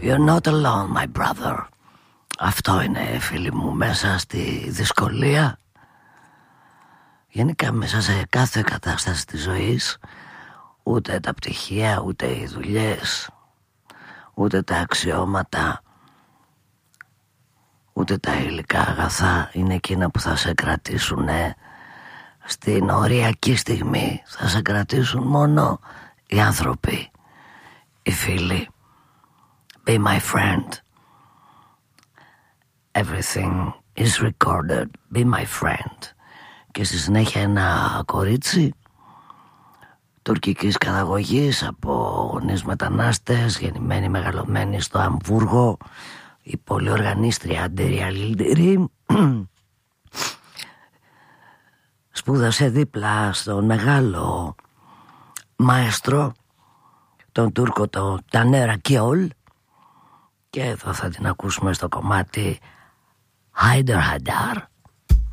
You're not alone, my brother. Αυτό είναι, φίλοι μου, μέσα στη δυσκολία, γενικά μέσα σε κάθε κατάσταση της ζωής, ούτε τα πτυχία, ούτε οι δουλειές, ούτε τα αξιώματα, ούτε τα υλικά αγαθά είναι εκείνα που θα σε κρατήσουν στην οριακή στιγμή. Θα σε κρατήσουν μόνο οι άνθρωποι, οι φίλοι. Be my friend. Everything is recorded. Be my friend. Και στη συνέχεια ένα κορίτσι τουρκικής καταγωγής, από γονείς μετανάστες, γεννημένη, μεγαλωμένη στο Αμβούργο, η πολυοργανίστρια Αντέρια Λιντήρη, σπούδασε δίπλα στον μεγάλο μαέστρο, τον Τούρκο, τον Τανέρ Ακιόλ, και εδώ θα την ακούσουμε στο κομμάτι Haydar Haydar.